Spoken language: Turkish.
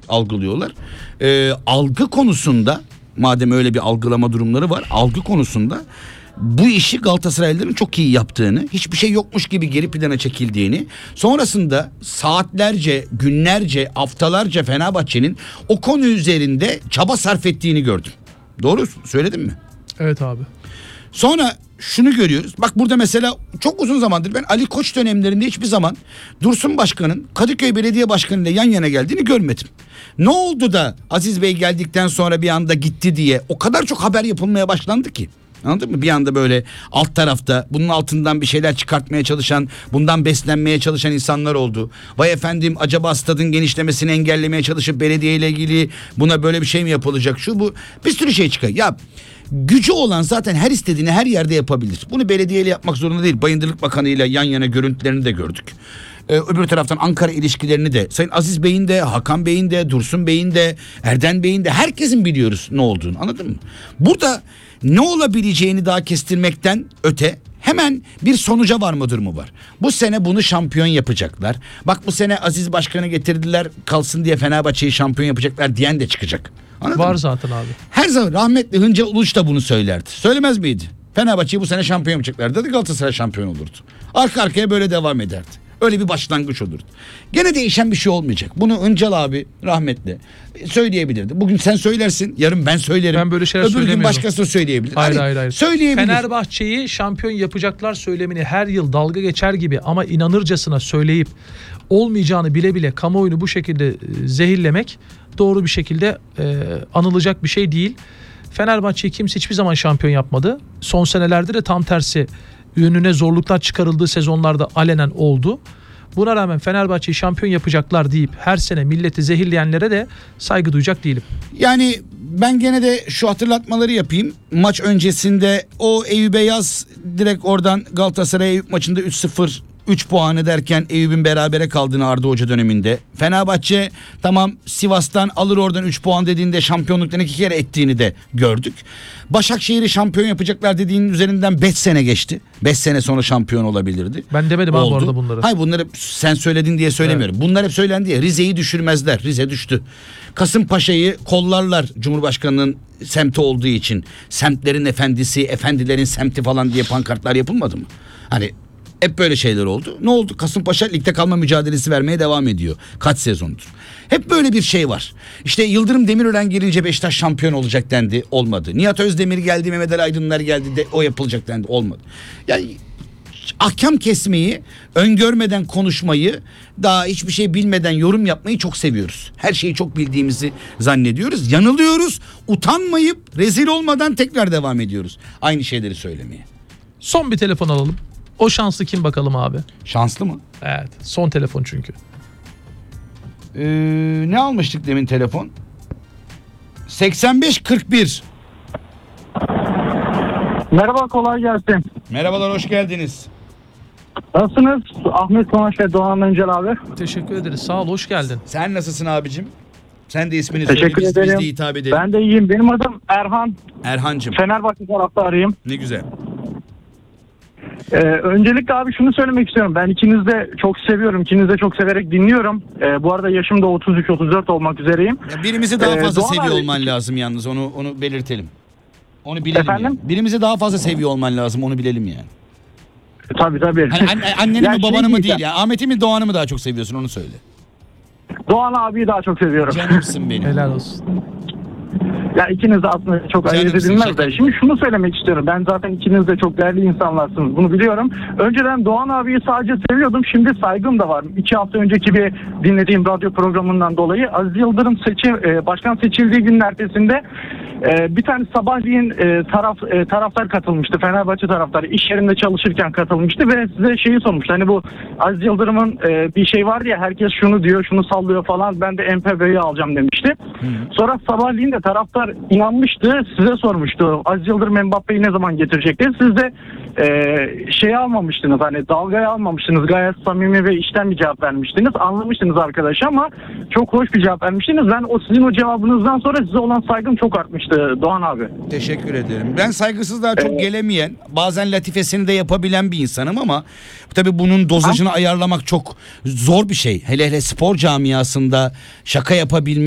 algılıyorlar. Algı konusunda, madem öyle bir algılama durumları var, algı konusunda bu işi Galatasaraylıların çok iyi yaptığını, hiçbir şey yokmuş gibi geri plana çekildiğini, sonrasında saatlerce, günlerce, haftalarca Fenerbahçe'nin o konu üzerinde çaba sarf ettiğini gördüm. Doğru söyledim mi? Evet abi. Sonra şunu görüyoruz. Bak burada mesela çok uzun zamandır ben Ali Koç dönemlerinde hiçbir zaman Dursun Başkan'ın Kadıköy Belediye Başkanı ile yan yana geldiğini görmedim. Ne oldu da Aziz Bey geldikten sonra bir anda gitti diye o kadar çok haber yapılmaya başlandı ki. Anladın mı? Bir anda böyle alt tarafta bunun altından bir şeyler çıkartmaya çalışan, bundan beslenmeye çalışan insanlar oldu. Vay efendim, acaba stadın genişlemesini engellemeye çalışıp belediye ile ilgili buna böyle bir şey mi yapılacak, şu bu, bir sürü şey çıkıyor. Ya gücü olan zaten her istediğini her yerde yapabilir. Bunu belediyeyle yapmak zorunda değil. Bayındırlık Bakanı ile yan yana görüntülerini de gördük. Öbür taraftan Ankara ilişkilerini de Sayın Aziz Bey'in de, Hakan Bey'in de, Dursun Bey'in de, Erden Bey'in de, herkesin biliyoruz ne olduğunu, anladın mı? Burada ne olabileceğini daha kestirmekten öte hemen bir sonuca varma durumu var. Bu sene bunu şampiyon yapacaklar. Bak bu sene Aziz Başkan'ı getirdiler kalsın diye Fenerbahçe'yi şampiyon yapacaklar diyen de çıkacak. Anladın Var mı? zaten abi. Her zaman rahmetli Hıncal Uluç da bunu söylerdi. Söylemez miydi? Fenerbahçe'yi bu sene şampiyon yapacaklar dedi, Galatasaray şampiyon olurdu. Arka arkaya böyle devam ederdi. Öyle bir başlangıç olurdu. Gene değişen bir şey olmayacak. Bunu Hıncal abi rahmetli söyleyebilirdi. Bugün sen söylersin, yarın ben söylerim. Ben böyle şeyler öbür gün söylemiyorum. başkası söyleyebilir. Hayır. Söyleyebilir. Fenerbahçe'yi şampiyon yapacaklar söylemini her yıl dalga geçer gibi ama inanırcasına söyleyip olmayacağını bile bile kamuoyunu bu şekilde zehirlemek doğru bir şekilde anılacak bir şey değil. Fenerbahçe'yi kimse hiçbir zaman şampiyon yapmadı. Son senelerde de tam tersi önüne zorluklar çıkarıldığı sezonlarda alenen oldu. Buna rağmen Fenerbahçe'yi şampiyon yapacaklar deyip her sene milleti zehirleyenlere de saygı duyacak değilim. Yani ben gene de şu hatırlatmaları yapayım. Maç öncesinde o Eyüp'e yaz, direkt oradan Galatasaray Eyüp maçında 3-0 3 puan ederken Eyüp'ün berabere kaldığını Arda Hoca döneminde. Fenerbahçe tamam Sivas'tan alır oradan 3 puan dediğinde şampiyonluktan 2 kere ettiğini de gördük. Başakşehir'i şampiyon yapacaklar dediğinin üzerinden 5 sene geçti. 5 sene sonra şampiyon olabilirdi. Ben demedim abi bu arada bunları. Hayır, bunları sen söyledin diye söylemiyorum. Evet. Bunlar hep söylendi ya. Rize'yi düşürmezler. Rize düştü. Kasımpaşa'yı kollarlar Cumhurbaşkanı'nın semti olduğu için. Semtlerin efendisi, efendilerin semti falan diye pankartlar yapılmadı mı? Hani hep böyle şeyler oldu. Ne oldu? Kasımpaşa ligde kalma mücadelesi vermeye devam ediyor. Kaç sezondur. Hep böyle bir şey var. İşte Yıldırım Demirören gelince Beşiktaş şampiyon olacak dendi. Olmadı. Nihat Özdemir geldi, Mehmet Ali Aydınlar geldi de o yapılacak dendi. Olmadı. Yani ahkam kesmeyi, öngörmeden konuşmayı, daha hiçbir şey bilmeden yorum yapmayı çok seviyoruz. Her şeyi çok bildiğimizi zannediyoruz. Yanılıyoruz. Utanmayıp rezil olmadan tekrar devam ediyoruz aynı şeyleri söylemeye. Son bir telefon alalım. O şanslı kim bakalım abi? Şanslı mı? Evet. Son telefon çünkü. Ne almıştık demin telefon? 8541. Merhaba, kolay gelsin. Merhabalar, hoş geldiniz. Nasılsınız? Ahmet Konaş ve Doğan Öncel abi. Teşekkür ederiz. Sağ ol. Hoş geldin. Sen nasılsın abicim? Sen de ismini söyle, Teşekkür biz ederim. de hitap edelim. Ben de iyiyim. Benim adım Erhan. Erhancığım. Fenerbahçe taraftarıyım. Ne güzel. Öncelikle abi şunu söylemek istiyorum. Ben ikinizi de çok seviyorum. İkinizi de çok severek dinliyorum. Bu arada yaşım da 33-34 olmak üzereyim. Ya birimizi daha fazla Doğan seviyor abi, olman lazım yalnız, onu belirtelim. Onu bilelim. Efendim? Yani. Birimizi daha fazla seviyor olman lazım, onu bilelim yani. Tabii. Hani anneni Ya mi babanı mı değil diyeceğim. ya. Ahmet'i mi Doğan'ı mı daha çok seviyorsun, onu söyle. Doğan abiyi daha çok seviyorum. Canımsın benim. Helal olsun. Ya ikiniz de aslında çok ayırt Canımsın, edilmez şaka. de. Şimdi şunu söylemek istiyorum. Ben zaten ikiniz de çok değerli insanlarsınız. Bunu biliyorum. Önceden Doğan abiyi sadece seviyordum. Şimdi saygım da var. 2 hafta önceki bir dinlediğim radyo programından dolayı Aziz Yıldırım başkan seçildiği günün ertesinde bir tane sabahleyin taraftar katılmıştı. Fenerbahçe taraftarı iş yerinde çalışırken katılmıştı ve size şeyi sormuştu. Hani bu Aziz Yıldırım'ın bir şey vardı ya, herkes şunu diyor, şunu sallıyor falan. Ben de MPB'yi alacağım demişti. Sonra sabahleyin de taraftar inanmıştı. Size sormuştu. Aziz Yıldırım Mbappe'yi ne zaman getirecekti? Siz de almamıştınız. Hani dalgaya almamıştınız. Gayet samimi ve içten bir cevap vermiştiniz. Anlamıştınız arkadaş ama çok hoş bir cevap vermiştiniz. Ben sizin o cevabınızdan sonra size olan saygım çok artmıştı Doğan abi. Teşekkür ederim. Ben saygısızlığa çok gelemeyen, bazen latifesini de yapabilen bir insanım ama tabii bunun dozajını ayarlamak çok zor bir şey. Hele spor camiasında şaka yapabilmek